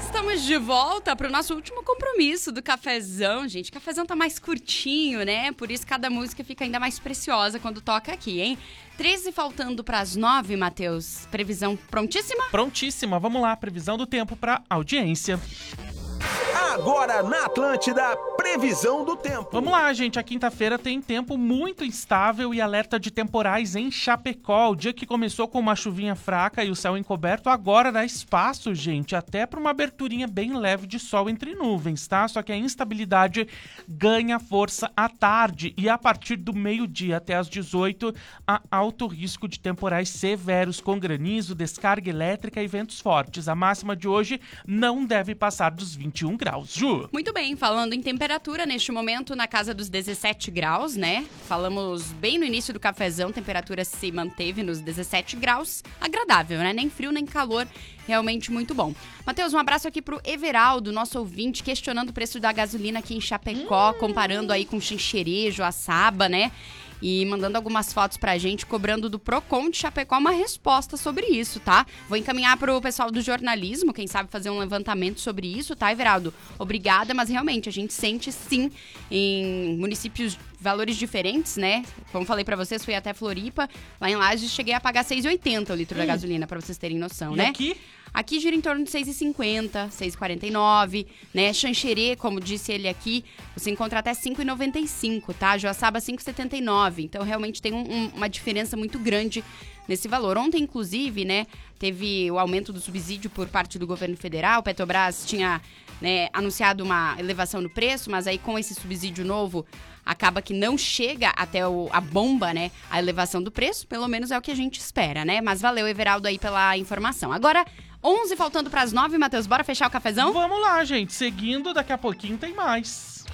Estamos de volta para o nosso último compromisso do cafezão, gente. O cafezão tá mais curtinho, né? Por isso cada música fica ainda mais preciosa quando toca aqui, hein? 13 faltando para as 9, Matheus. Previsão prontíssima? Prontíssima. Vamos lá, previsão do tempo para audiência. Agora na Atlântida, previsão do tempo. Vamos lá, gente. A quinta-feira tem tempo muito instável e alerta de temporais em Chapecó. O dia que começou com uma chuvinha fraca e o céu encoberto, agora dá espaço, gente, até para uma aberturinha bem leve de sol entre nuvens, tá? Só que a instabilidade ganha força à tarde e a partir do meio-dia até às 18, há alto risco de temporais severos com granizo, descarga elétrica e ventos fortes. A máxima de hoje não deve passar dos 21 graus. Ju? Muito bem, falando em temperatura, neste momento na casa dos 17 graus, né? Falamos bem no início do cafezão, temperatura se manteve nos 17 graus. Agradável, né? Nem frio, nem calor. Realmente muito bom. Matheus, um abraço aqui pro Everaldo, nosso ouvinte, questionando o preço da gasolina aqui em Chapecó, comparando aí com Xanxerê, Joaçaba, né? E mandando algumas fotos pra gente, cobrando do Procon de Chapecó uma resposta sobre isso, tá? Vou encaminhar pro pessoal do jornalismo, quem sabe fazer um levantamento sobre isso, tá, Everaldo? Obrigada, mas realmente a gente sente sim em municípios valores diferentes, né? Como falei pra vocês, fui até Floripa, lá em Lages cheguei a pagar 6,80 o litro da gasolina, pra vocês terem noção, E né? aqui? Aqui gira em torno de 6,50, 6,49, né? Xanxerê, como disse ele aqui, você encontra até 5,95, tá? Joaçaba, 5,79. Então, realmente tem uma diferença muito grande nesse valor. Ontem, inclusive, né, teve o aumento do subsídio por parte do governo federal. Petrobras tinha, né, anunciado uma elevação no preço, mas aí com esse subsídio novo, acaba que não chega até a bomba, né, a elevação do preço. Pelo menos é o que a gente espera, né? Mas valeu, Everaldo, aí pela informação. Agora, 11 faltando para as 9, Matheus, bora fechar o cafezão? Vamos lá, gente. Seguindo, daqui a pouquinho tem mais.